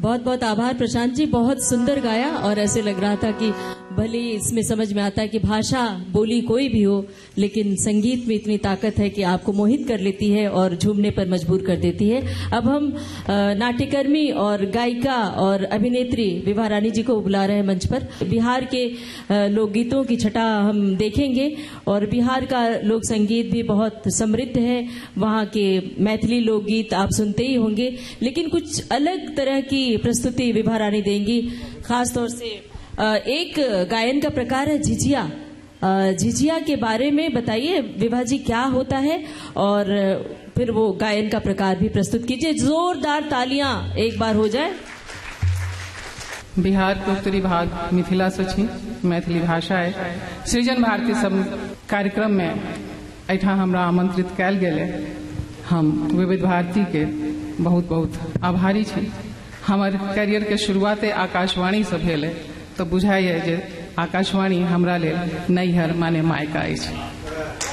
बहुत बहुत आभार प्रशांत जी, बहुत सुंदर गाया। और ऐसे लग रहा था कि भले इसमें समझ में आता है कि भाषा बोली कोई भी हो, लेकिन संगीत में इतनी ताकत है कि आपको मोहित कर लेती है और झूमने पर मजबूर कर देती है। अब हम नाट्यकर्मी और गायिका और अभिनेत्री विभा रानी जी को बुला रहे हैं मंच पर। बिहार के लोकगीतों की छटा हम देखेंगे और बिहार का लोक संगीत भी बहुत समृद्ध है। वहाँ के मैथिली लोकगीत आप सुनते ही होंगे, लेकिन कुछ अलग तरह की प्रस्तुति विभा रानी देंगी। खासतौर से एक गायन का प्रकार है झिझिया। झिझिया के बारे में बताइए विभा जी, क्या होता है, और फिर वो गायन का प्रकार भी प्रस्तुत कीजिए। जोरदार तालियां एक बार हो जाए। बिहार के उत्तरी भाग मिथिला से छी, मैथिली भाषा है। सृजन भारती सब कार्यक्रम में एठा हमरा आमंत्रित कयल गेल। हम विविध भारती के बहुत बहुत आभारी छी। हमर करियर के शुरुआते आकाशवाणी से भेल है, तो बुझाइए जे आकाशवाणी हमरा लेल नैहर माने मायका अछि।